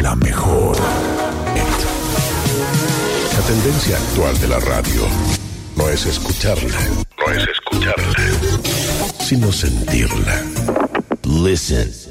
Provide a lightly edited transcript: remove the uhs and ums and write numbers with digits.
la mejor. La tendencia actual de la radio no es escucharla, sino sentirla. Listen.